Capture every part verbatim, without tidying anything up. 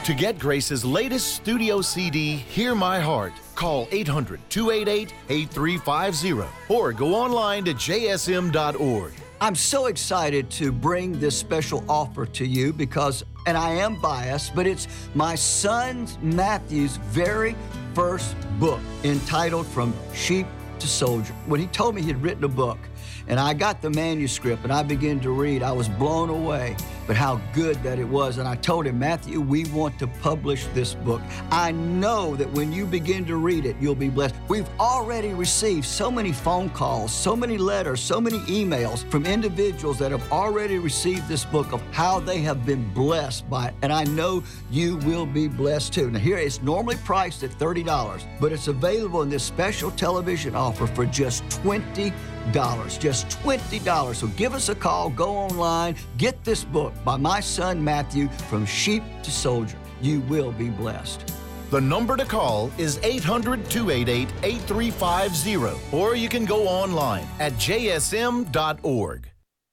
To get Grace's latest studio C D, Hear My Heart, call eight hundred, two eight eight, eight three five zero or go online to j s m dot org. I'm so excited to bring this special offer to you because, and I am biased, but it's my son Matthew's very first book entitled From Sheep to Soldier. When he told me he had written a book, and I got the manuscript and I began to read, I was blown away, but how good that it was. And I told him, Matthew, we want to publish this book. I know that when you begin to read it, you'll be blessed. We've already received so many phone calls, so many letters, so many emails from individuals that have already received this book of how they have been blessed by it. And I know you will be blessed too. Now here, it's normally priced at thirty dollars, but it's available in this special television offer for just twenty dollars. Just twenty dollars. So give us a call, go online, get this book by my son Matthew, From Sheep to Soldier. You will be blessed. The number to call is eight hundred, two eight eight, eight three five zero, or you can go online at j s m dot org.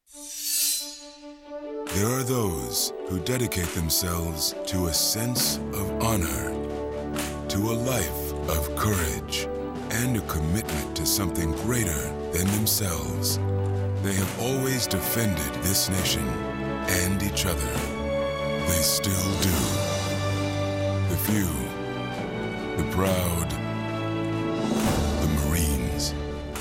There are those who dedicate themselves to a sense of honor, to a life of courage, and a commitment to something greater than themselves. They have always defended this nation and each other. They still do. The few, the proud, the Marines.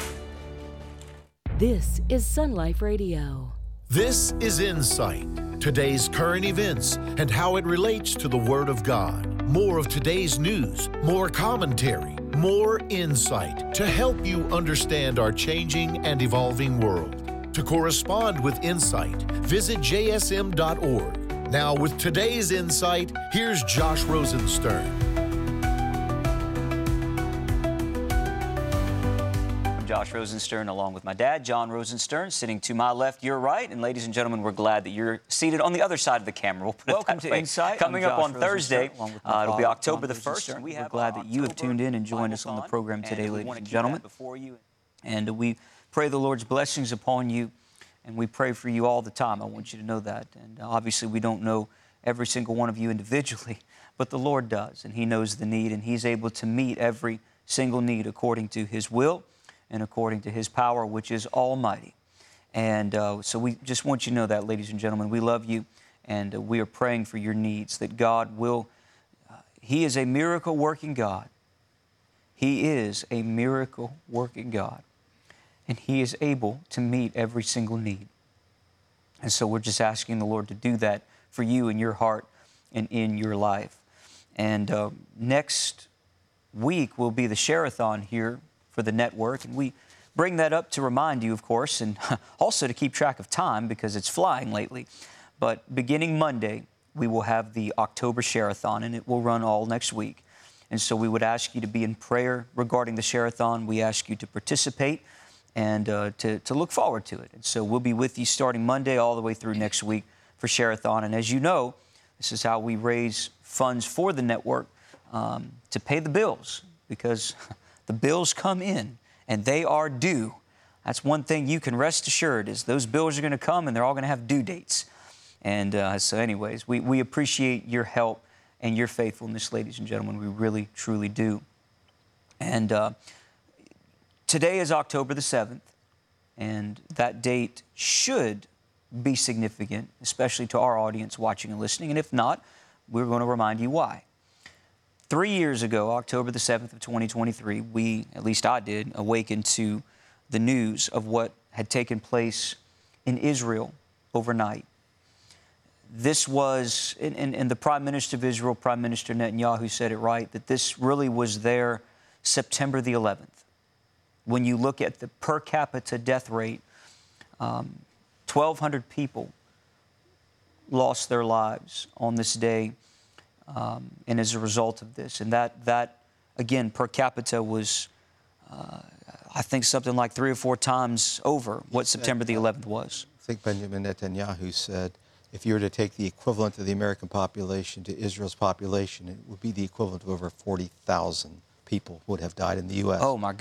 This is Sun Life Radio. This is Insight, today's current events and how it relates to the Word of God. More of today's news, more commentary, more insight to help you understand our changing and evolving world. To correspond with Insight, visit j s m dot org. Now with today's Insight, here's Josh Rosenstern. I'm Josh Rosenstern along with my dad, John Rosenstern, sitting to my left, your right. And ladies and gentlemen, we're glad that you're seated on the other side of the camera. We'll put it Welcome that to way. Insight. Coming I'm up on Josh Thursday, Rosenstern, uh, it'll be father, October the John first. Rosenstern. And we We're have glad that you have tuned in and joined us on the program today, and we ladies wanna and do gentlemen. that before you. And we pray the Lord's blessings upon you, and we pray for you all the time. I want you to know that. And obviously, we don't know every single one of you individually, but the Lord does, and He knows the need, and He's able to meet every single need according to His will and according to His power, which is almighty. And uh, so we just want you to know that, ladies and gentlemen. We love you, and uh, we are praying for your needs, that God will, uh, He is a miracle-working God. He is a miracle-working God, and He is able to meet every single need. And so we're just asking the Lord to do that for you in your heart and in your life. And uh, next week will be the Share-a-thon here for the network, and we bring that up to remind you, of course, and also to keep track of time because it's flying lately. But beginning Monday, we will have the October Share-a-thon, and it will run all next week. And so we would ask you to be in prayer regarding the Share-a-thon. We ask you to participate and uh, to, to look forward to it. And so we'll be with you starting Monday all the way through next week for Share-a-thon. And as you know, this is how we raise funds for the network um, to pay the bills, because the bills come in and they are due. That's one thing you can rest assured, is those bills are going to come and they're all going to have due dates. And uh, so anyways, we, we appreciate your help and your faithfulness, ladies and gentlemen. We really, truly do. And uh, today is October the seventh, and that date should be significant, especially to our audience watching and listening. And if not, we're going to remind you why. Three years ago, October the seventh of twenty twenty-three, we, at least I did, awakened to the news of what had taken place in Israel overnight. This was, and, and, and the Prime Minister of Israel, Prime Minister Netanyahu, said it right, that this really was their September the eleventh. When you look at the per capita death rate, um, twelve hundred people lost their lives on this day, um, and as a result of this. And that, that again, per capita was, uh, I think, something like three or four times over what September the eleventh was. I think Benjamin Netanyahu said, if you were to take the equivalent of the American population to Israel's population, it would be the equivalent of over forty thousand people would have died in the U S Oh, my